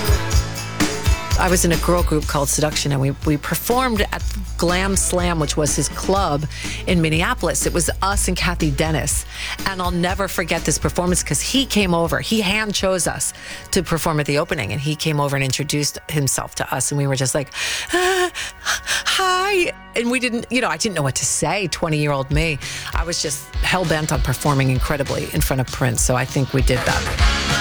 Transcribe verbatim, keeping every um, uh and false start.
I was in a girl group called Seduction, and we, we performed at Glam Slam, which was his club in Minneapolis. It was us and Kathy Dennis. And I'll never forget this performance because he came over. He hand chose us to perform at the opening, and he came over and introduced himself to us. And we were just like, ah, hi. And we didn't, you know, I didn't know what to say, twenty-year-old me. I was just hell-bent on performing incredibly in front of Prince. So I think we did that.